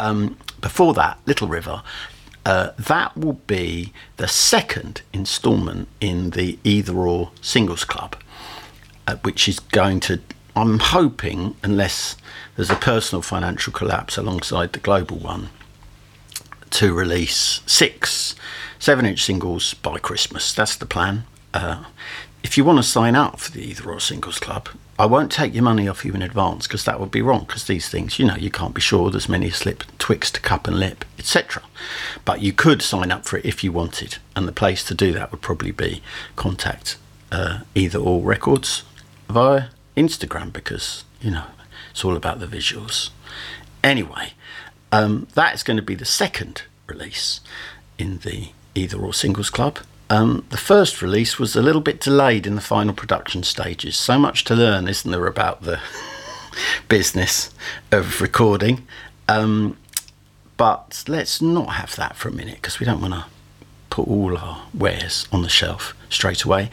before that, Little River. That will be the second instalment in the Either Or Singles Club, which is going to, I'm hoping, unless there's a personal financial collapse alongside the global one, to release 6 7-inch singles by Christmas. That's the plan. If you want to sign up for the Either Or Singles Club, I won't take your money off you in advance, because that would be wrong, because these things, you can't be sure. There's many a slip twixt cup and lip, etc. But you could sign up for it if you wanted, and the place to do that would probably be contact Either Or Records via Instagram, because, it's all about the visuals. Anyway, that is going to be the second release in the Either Or Singles Club. The first release was a little bit delayed in the final production stages. So much to learn, isn't there, about the business of recording. But let's not have that for a minute, because we don't want to put all our wares on the shelf straight away.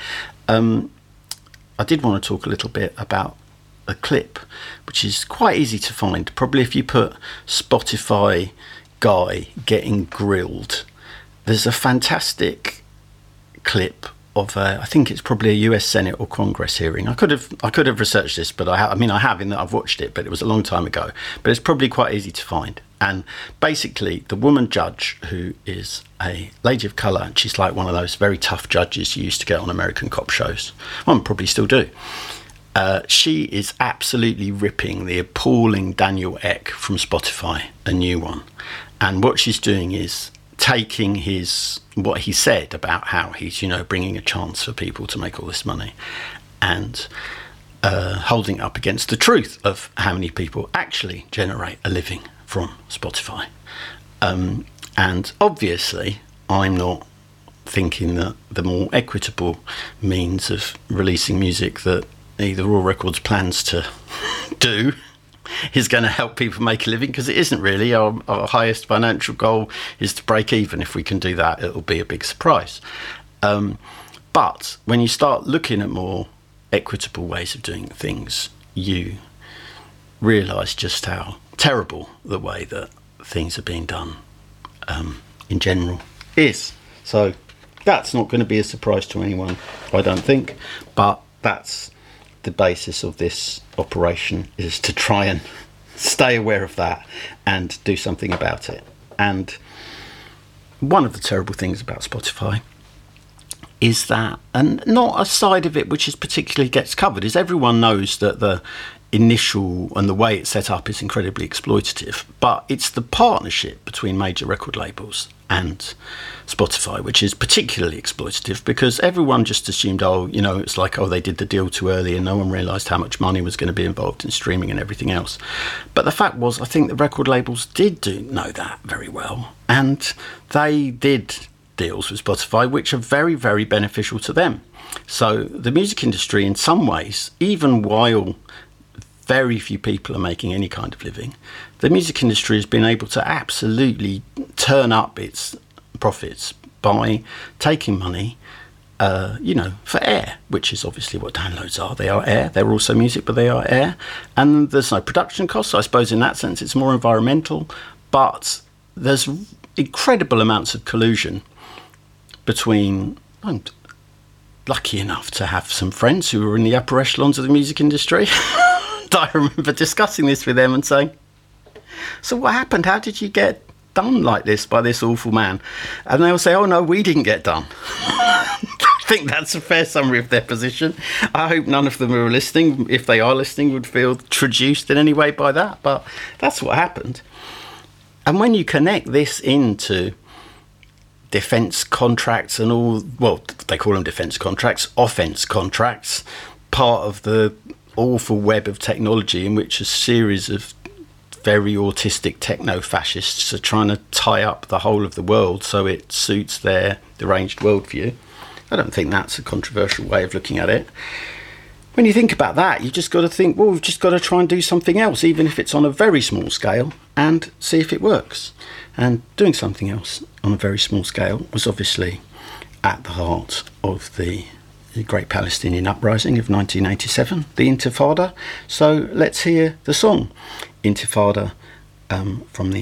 I did want to talk a little bit about a clip, which is quite easy to find. Probably if you put Spotify guy getting grilled, there's a fantastic clip of I think it's probably a US Senate or Congress hearing. I could have researched this, but I have in that I've watched it, but it was a long time ago. But it's probably quite easy to find. And basically, the woman judge, who is a lady of colour, and she's like one of those very tough judges you used to get on American cop shows. Well, probably still do. She is absolutely ripping the appalling Daniel Ek from Spotify, a new one. And what she's doing is taking what he said about how he's bringing a chance for people to make all this money, and holding it up against the truth of how many people actually generate a living from Spotify. And obviously I'm not thinking that the more equitable means of releasing music that Either Or Records plans to do is going to help people make a living, because it isn't really. Our highest financial goal is to break even. If we can do that, it'll be a big surprise. But when you start looking at more equitable ways of doing things, you realise just how terrible the way that things are being done in general is. So that's not going to be a surprise to anyone, I don't think. But that's the basis of this operation, is to try and stay aware of that and do something about it. And one of the terrible things about Spotify is that, and not a side of it which is particularly gets covered, is everyone knows that the initial and the way it's set up is incredibly exploitative, but it's the partnership between major record labels and Spotify which is particularly exploitative, because everyone just assumed, it's like, they did the deal too early, and no one realised how much money was going to be involved in streaming and everything else. But the fact was, I think the record labels did know that very well, and they did deals with Spotify which are very, very beneficial to them. So the music industry, in some ways, even while very few people are making any kind of living, the music industry has been able to absolutely turn up its profits by taking money, for air, which is obviously what downloads are. They are air. They're also music, but they are air. And there's no production costs. So I suppose in that sense it's more environmental, but there's incredible amounts of collusion between... I'm lucky enough to have some friends who are in the upper echelons of the music industry. I remember discussing this with them and saying, so what happened? How did you get done like this by this awful man? And they'll say, oh no, we didn't get done. I think that's a fair summary of their position. I hope none of them are listening. If they are listening, would feel traduced in any way by that, but that's what happened. And when you connect this into defence contracts and all, well, they call them defence contracts, offence contracts, part of the awful web of technology in which a series of very autistic techno-fascists are trying to tie up the whole of the world so it suits their deranged worldview. I don't think that's a controversial way of looking at it. When you think about that, you've just got to think, well, we've just got to try and do something else, even if it's on a very small scale, and see if it works. And doing something else on a very small scale was obviously at the heart of the Great Palestinian Uprising of 1987, the Intifada. So let's hear the song Intifada from the